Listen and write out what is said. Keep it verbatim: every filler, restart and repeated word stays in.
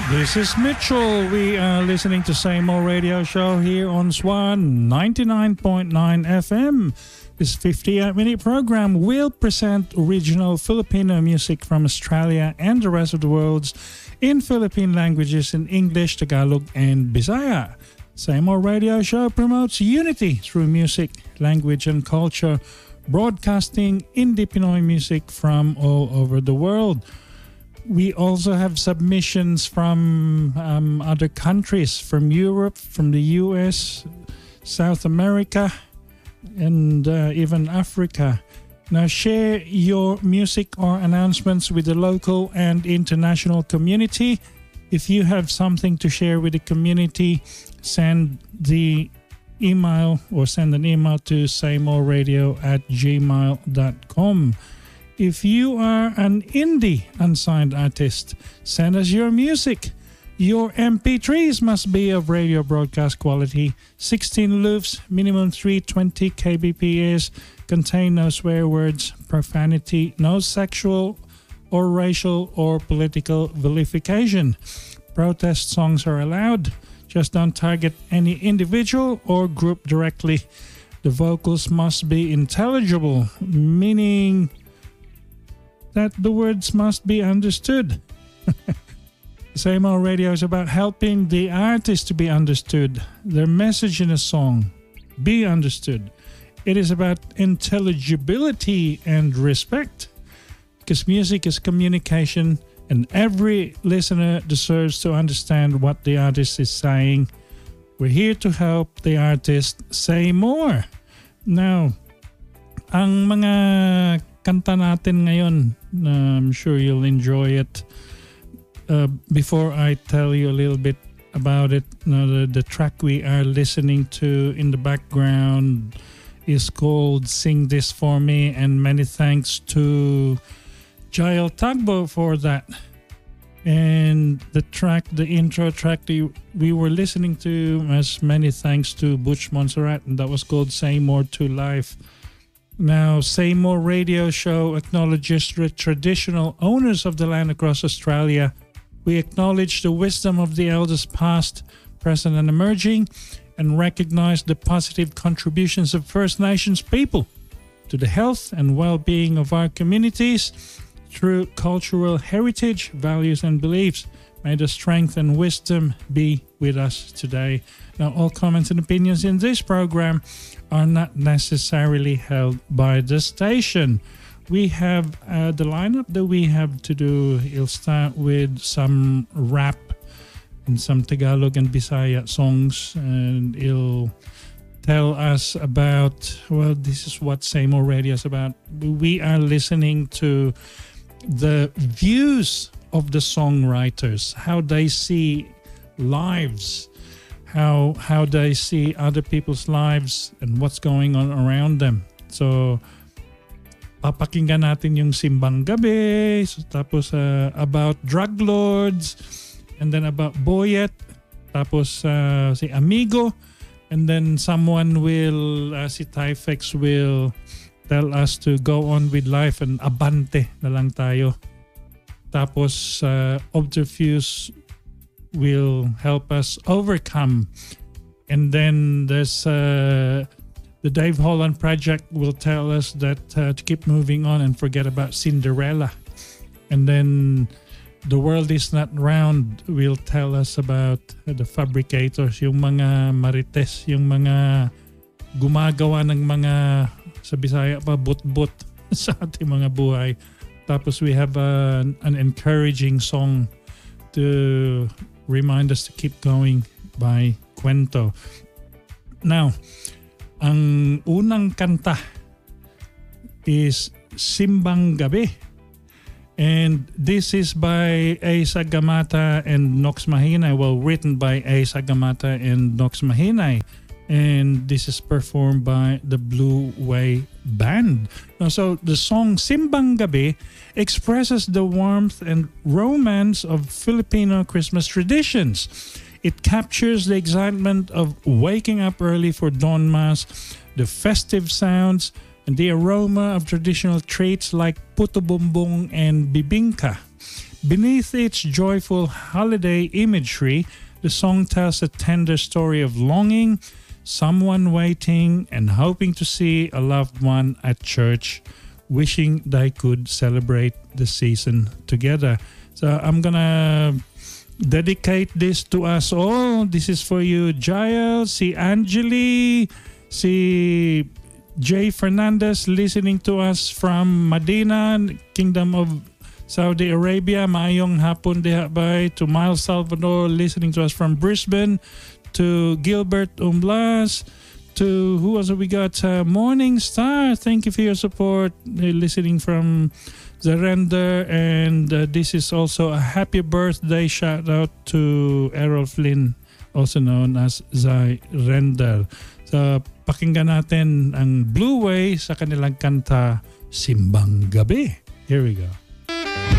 This is Mitchell. We are listening to Same Old Radio Show here on Swan ninety-nine point nine F M. This fifty-eight minute program will present original Filipino music from Australia and the rest of the world in Philippine languages in English, Tagalog, and Bisaya. Same Old Radio Show promotes unity through music, language, and culture, broadcasting indie Pinoy music from all over the world. We also have submissions from um, other countries, from Europe, from the U S, South America, and uh, even Africa. Now share your music or announcements with the local and international community. If you have something to share with the community, send the email or send an email to sameoldradio at gmail dot com. If you are an indie unsigned artist, send us your music. Your M P threes must be of radio broadcast quality, sixteen loops, minimum three hundred twenty kbps, contain no swear words, profanity, no sexual or racial or political vilification. Protest songs are allowed. Just don't target any individual or group directly. The vocals must be intelligible, meaning that the words must be understood. Same Old Radio is about helping the artist to be understood, their message in a song be understood. It is about intelligibility and respect, because music is communication and every listener deserves to understand what the artist is saying. We're here to help the artist say more. Now, ang mga kanta natin ngayon, uh, I'm sure you'll enjoy it. Uh, before I tell you a little bit about it, you know, the, the track we are listening to in the background is called Sing This For Me, and many thanks to Jael Tagbo for that. And the track, the intro track that we were listening to, as many thanks to Butch Montserrat, and that was called Say More to Life. Now, Say More Radio Show acknowledges the traditional owners of the land across Australia. We acknowledge the wisdom of the elders past, present, and emerging, and recognize the positive contributions of First Nations people to the health and well-being of our communities through cultural heritage, values, and beliefs. May the strength and wisdom be with us today. Now, all comments and opinions in this program are not necessarily held by the station. We have uh, the lineup that we have to do. It'll start with some rap and some Tagalog and Bisaya songs, and it'll tell us about, well, this is what Same Old Radio is about. We are listening to the views of the songwriters, how they see lives, how how they see other people's lives and what's going on around them. So papakinggan natin yung Simbang Gabi, so, tapos uh, about drug lords, and then about Boyet, tapos uh, si Amigo, and then someone will, uh, si Tyfex will tell us to go on with life and abante na lang tayo. Tapos uh, Obterfuse will help us overcome. And then there's uh, the Dave Holland Project will tell us that uh, to keep moving on and forget about Cinderella. And then The World Is Not Round will tell us about uh, the fabricators, yung mga marites, yung mga gumagawa ng mga, sa Bisaya pa, but-but sa ating mga buhay. Tapos we have uh, an encouraging song to remind us to keep going by Kwento. Now, ang unang kanta is Simbang Gabi. And this is by Ace Agamata and Nox Mahinay. Well, written by Ace Agamata and Nox Mahinay. And this is performed by the Blue Way Band. Now, so the song Simbang Gabi expresses the warmth and romance of Filipino Christmas traditions. It captures the excitement of waking up early for dawn mass, the festive sounds, and the aroma of traditional treats like puto bumbong and bibingka. Beneath its joyful holiday imagery, the song tells a tender story of longing, someone waiting and hoping to see a loved one at church, wishing they could celebrate the season together. So I'm gonna dedicate this to us all. This is for you, Jael, si Angeli, si Jay Fernandez listening to us from Medina, Kingdom of Saudi Arabia. Maayong hapon diha bay. To Miles Salvador listening to us from Brisbane. To Gilbert Umblas. To who else have we got? Uh, Morning Star. Thank you for your support. Uh, listening from Zarender. And uh, this is also a happy birthday shout out to Errol Flynn, also known as Zai Render. So pakinggan natin ang Blue Way sa kanilang kanta Simbang Gabi. Here we go.